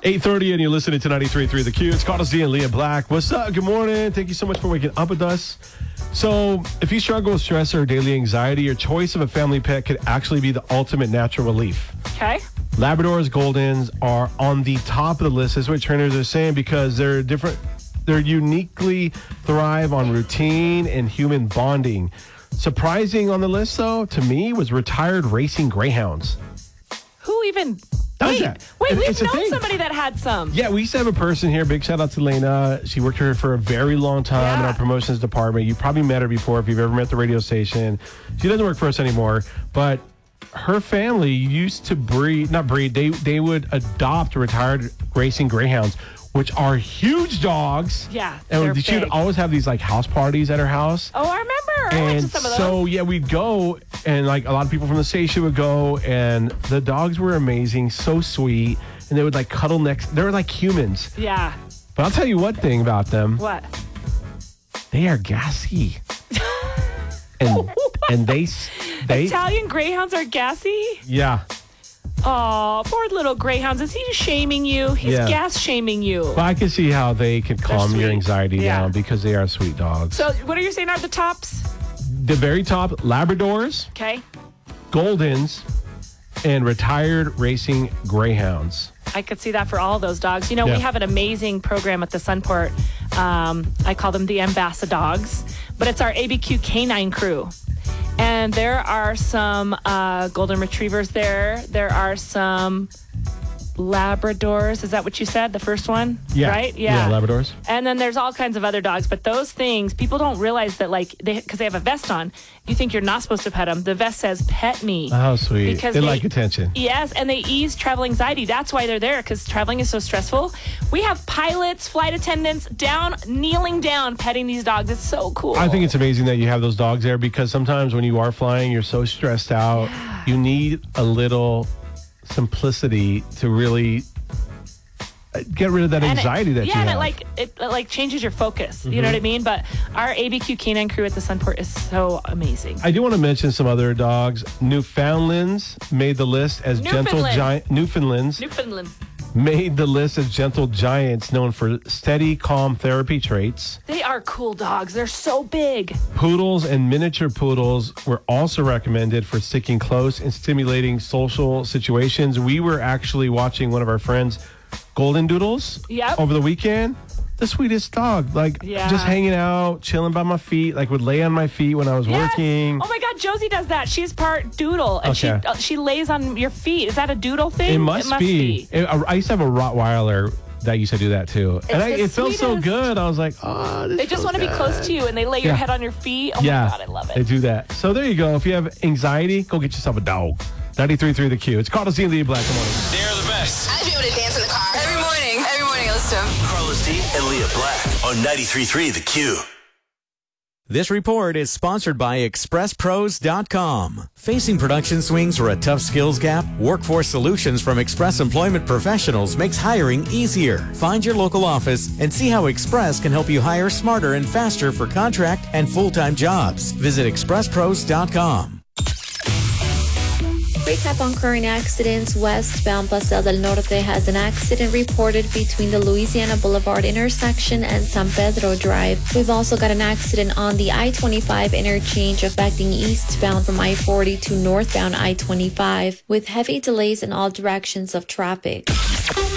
8:30 and you're listening to 93.3 The Q. It's Carlos D and Leah Black. What's up? Good morning. Thank you so much for waking up with us. So if you struggle with stress or daily anxiety, your choice of a family pet could actually be the ultimate natural relief. Okay. Labradors, Goldens are on the top of the list. That's what trainers are saying because they're different. They're uniquely thrive on routine and human bonding. Surprising on the list, though, to me, was retired racing greyhounds. Who even... Does that? Wait, we've It's a known thing. somebody that had some. Yeah, we used to have a person here. Big shout out to Lena. She worked here for a very long time in our promotions department. You probably met her before if you've ever met the radio station. She doesn't work for us anymore, but her family used to they would adopt retired racing greyhounds, which are huge dogs. Yeah, and they're she would big. always have these like house parties at her house. Oh, I remember. I went to some of those. So, yeah, we'd go, and like a lot of people from the station would go, and the dogs were amazing, so sweet, and they would like cuddle next. They were like humans. Yeah. But I'll tell you one thing about them. What? They are gassy. and they Italian greyhounds are gassy? yeah. Oh, poor little greyhounds. Is he shaming you? He's Yeah. gas shaming you. But I can see how they can calm your sweet. anxiety Yeah. down because they are sweet dogs. So what are you saying are the tops? The very top, Labradors, Okay. Goldens, and retired racing greyhounds. I could see that for all those dogs. You know, Yeah. we have an amazing program at the Sunport. I call them the Ambassadogs, but it's our ABQ canine crew. And there are some golden retrievers there. There are some Labradors. Is that what you said? The first one? Yeah. Right? Yeah, Labradors. And then there's all kinds of other dogs. But those things, people don't realize that, like, because they have a vest on, you think you're not supposed to pet them. The vest says, pet me. Oh, sweet. Because they like attention. Yes, and they ease travel anxiety. That's why they're there, because traveling is so stressful. We have pilots, flight attendants kneeling down, petting these dogs. It's so cool. I think it's amazing that you have those dogs there because sometimes when you are flying, you're so stressed out. Yeah. You need a little simplicity to really get rid of that anxiety that you have. Yeah, and it changes your focus. You know what I mean? But our ABQ canine crew at the Sunport is so amazing. I do want to mention some other dogs. Newfoundlands made the list as gentle giant. Newfoundlands made the list as gentle giants known for steady, calm therapy traits. They are cool dogs. They're so big. Poodles and miniature poodles were also recommended for sticking close and stimulating social situations. We were actually watching one of our friends, Golden Doodles, over the weekend. The sweetest dog, just hanging out, chilling by my feet, would lay on my feet when I was working. Oh my God, Josie does that. She's part doodle, and she lays on your feet. Is that a doodle thing? It must be. I used to have a Rottweiler that used to do that too, and it felt so good. I was like, oh, this they just feels want to be good. close to you, and they lay your head on your feet. Oh my God, I love it. They do that. So there you go. If you have anxiety, go get yourself a dog. 93.3 The Q. It's Carlos D and Leah Black. Good morning. They're the best. I'd be able to dance in the car. Every morning I listen to them. Carlos D and Leah Black on 93.3 The Q. This report is sponsored by ExpressPros.com. Facing production swings or a tough skills gap? Workforce Solutions from Express Employment Professionals makes hiring easier. Find your local office and see how Express can help you hire smarter and faster for contract and full-time jobs. Visit ExpressPros.com. Recap on current accidents. Westbound Paseo del Norte has an accident reported between the Louisiana Boulevard intersection and San Pedro Drive. We've also got an accident on the I-25 interchange affecting eastbound from I-40 to northbound I-25 with heavy delays in all directions of traffic.